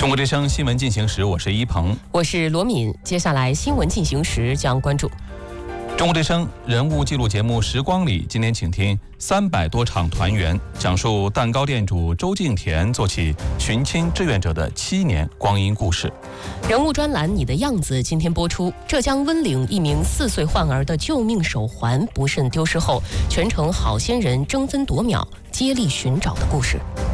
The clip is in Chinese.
中国之声新闻进行时，我是一鹏， 我是罗敏。接下来新闻进行时将关注中国之声人物纪录节目《时光里》，今天请听300多场团圆，讲述蛋糕店主周敬田做起寻亲志愿者的7年光阴故事。 人物专栏《你的样子》今天播出。浙江温岭一名4岁患儿的救命手环不慎丢失后，全城好心人争分夺秒接力寻找的故事。